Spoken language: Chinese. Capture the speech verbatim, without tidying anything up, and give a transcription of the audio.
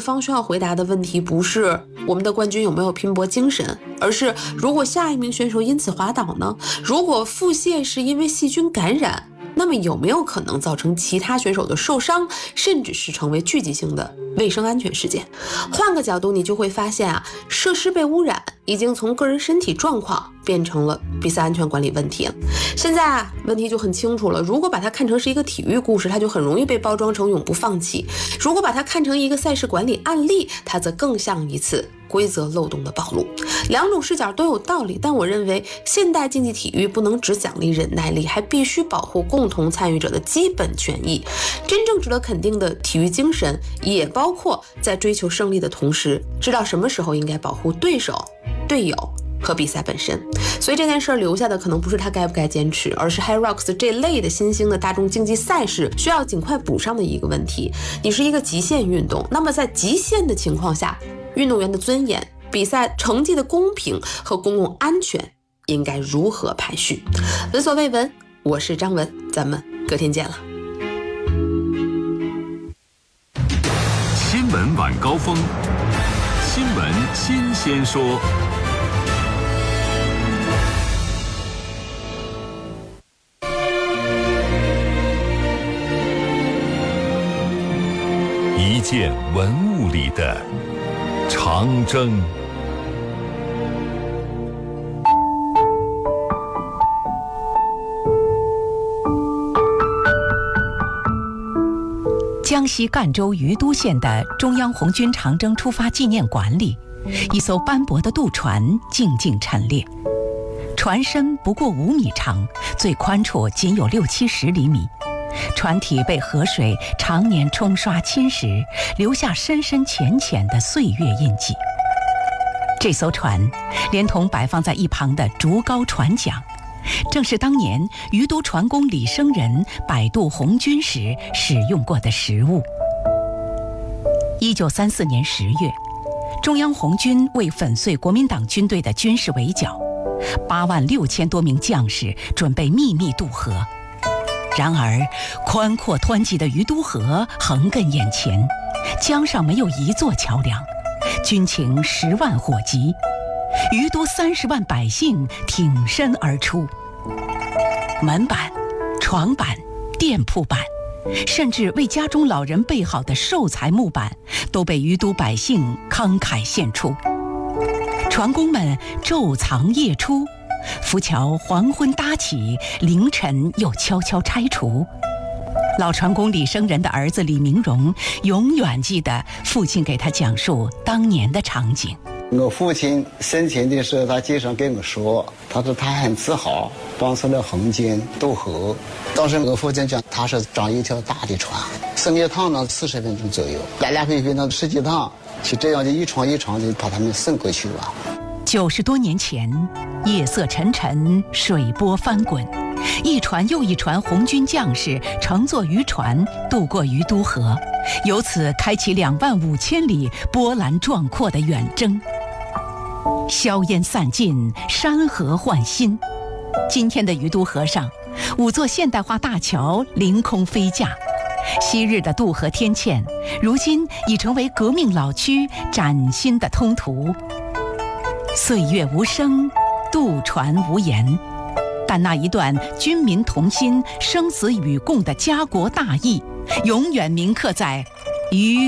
方需要回答的问题不是我们的冠军有没有拼搏精神，而是如果下一名选手因此滑倒呢？如果腹泻是因为细菌感染，那么有没有可能造成其他选手的受伤，甚至是成为聚集性的卫生安全事件？换个角度，你就会发现啊，设施被污染已经从个人身体状况变成了比赛安全管理问题了。现在啊，问题就很清楚了。如果把它看成是一个体育故事，它就很容易被包装成永不放弃；如果把它看成一个赛事管理案例，它则更像一次规则漏洞的暴露。两种视角都有道理，但我认为现代竞技体育不能只奖励忍耐力，还必须保护共同参与者的基本权益。真正值得肯定的体育精神，也包括在追求胜利的同时，知道什么时候应该保护对手、队友和比赛本身。所以这件事留下的可能不是他该不该坚持，而是 HYROX 这类的新兴的大众竞技赛事需要尽快补上的一个问题。你是一个极限运动，那么在极限的情况下，运动员的尊严、比赛成绩的公平和公共安全应该如何排序？闻所未闻，我是张文，咱们隔天见了。 新闻晚高峰，新闻新鲜说。一件文物里的长征。 江西赣州于都县的中央红军长征出发纪念馆里，一艘斑驳的渡船静静陈列，船身不过五米长，最宽处仅有六七十厘米。船体被河水常年冲刷侵蚀，留下深深浅浅的岁月印记。这艘船连同摆放在一旁的竹篙船桨，正是当年于都船工李生仁摆渡红军时使用过的实物。一九三四年十月，中央红军为粉碎国民党军队的军事围剿，八万六千多名将士准备秘密渡河。然而，宽阔湍急的于都河横亘眼前，江上没有一座桥梁，军情十万火急，于都三十万百姓挺身而出，门板、床板、店铺板，甚至为家中老人备好的寿材木板，都被于都百姓慷慨献出。船工们昼藏夜出，浮桥黄昏搭起，凌晨又悄悄拆除。老船工李生仁的儿子李明荣永远记得父亲给他讲述当年的场景。 我父亲生前的时候，他经常跟我说，他说他很自豪帮助了红军渡河。当时我父亲讲，他是装一条大的船，升一趟呢四十分钟左右，来来回回呢十几趟，就这样就一床一床就把他们送过去了。 九十多年前，夜色沉沉，水波翻滚，一船又一船红军将士乘坐渔船渡过于都河，由此开启两万五千里波澜壮阔的远征。硝烟散尽，山河换新。今天的于都河上，五座现代化大桥凌空飞架，昔日的渡河天堑，如今已成为革命老区崭新的通途。岁月无声，渡船无言，但那一段军民同心、生死与共的家国大义，永远铭刻在于